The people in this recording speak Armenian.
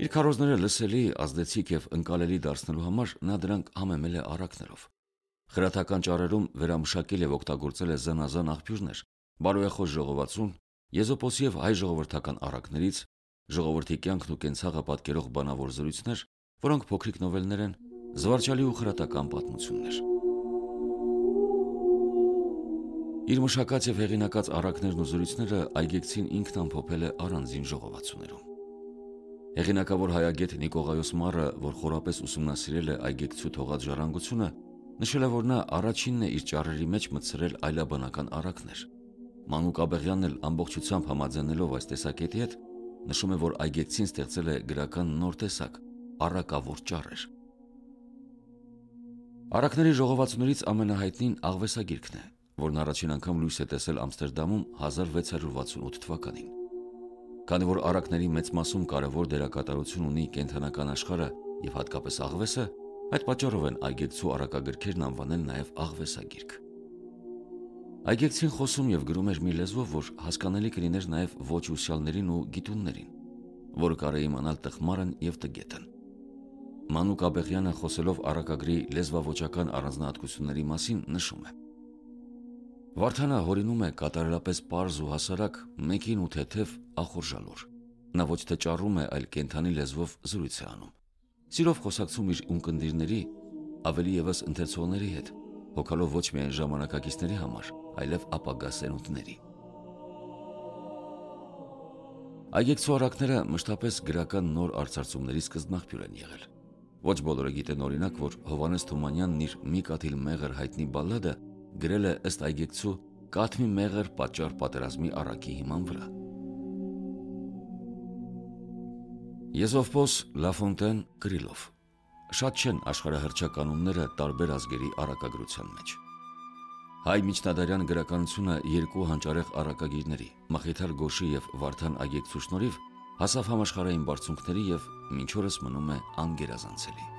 Իր քարոզները լսելի, ազդեցիկ եւ ընկալելի դարձնելու համար նա դրանք համեմել է առակներով։ Խրատական ճառերում վերամշակել եւ օգտագործել է զանազան աղբյուրներ, բարոյախոս ժողովածուն, եզոպոսի եւ հայ ժողովրդական առակներից, ժողովրդի կյանքն ու կենցաղը պատկերող բանավոր զրույցներ, որոնք փոքրիկ նովելներ են, զվարճալի ու խրատական պատմություններ։ Իր մշակած եւ հեղինակած առակներն ու զրույցները այգեկցին ինքն ամփոփել է առանձին ժողովածուներում։ Հեղինակավոր հայագետ Նիկողայոս Մարը, որ խորապես ուսումնասիրել է այգեկցու թողած ժառանգությունը, նշել է, որ նա առաջինն է իր ճառերի մեջ մտցրել այլաբանական առակներ։ Մանուկ Աբեղյանն էլ ամբողջությամբ համաձայնելով այս տեսակետի հետ, նշում է, որ այգեկցին ստեղծել է գրական նոր տեսակ՝ առակավոր ճառեր։ Առակների ժողովածուներից ամենահայտնին աղվեսագիրքն է, որն առաջին անգամ լույս է տեսել Ամստերդամում 1668 թվականին։ Քանի որ առակների մեծ մասում կարևոր դերակատարություն ունի կենդանական աշխարհը եւ հատկապես աղվեսը, այդ պատճառով են այգեկցու առակագրքերն անվանել նաեւ աղվեսագիրք։ Այգեկցին խոսում եւ գրում էր մի լեզվով, որ հասկանալի կլիներ նաեւ ոչ ուսյալներին ու գիտուններին, որը կարելի իմանալ տխմարն եւ տգետն։ Մանուկ Աբեղյանը խոսելով առակագրի լեզվավոճական առանձնահատկությունների մասին նշում է. Վարդանը հորինում է կատարելապես պարզ ու հասարակ, մեկին ու թեթև ախորժալոր։ Նա ոչ թե ճառում է, այլ կենդանի լեզվով զրույց է անում։ Սիրով խոսակցում իր ունկնդիրների, ավելի եւս ընթերցողների հետ, հոգալով ոչ միայն ժամանակակիցների համար, այլև ապագա սերունդների։ Այգեկցու առակները մշտապես գրական նոր արծարծումների սկզբնաղբյուր են եղել։ Ոչ բոլորը գիտեն օրինակ, որ Հովհաննես Թումանյանն իր «Մի կաթիլ մեղր» հայտնի բալլադը գրել է ըստ այգեկցու «Կաթ մի մեղր պատճառ պատերազմի» առակի հիման վրա։ Եզովպոս, Լաֆոնտեն, Կրիլով։ Շատ չեն աշխարհահռչականունները տարբեր ազգերի առակագրության մեջ։ Հայ միջնադարյան գրականությունը երկու հանճարեղ առակագիրների՝ Մխիթար Գոշի եւ Վարդան այգեկցու շնորհիվ հասավ համաշխարհային բարձունքների եւ մինչ օրս մնում է անգերազանցելի։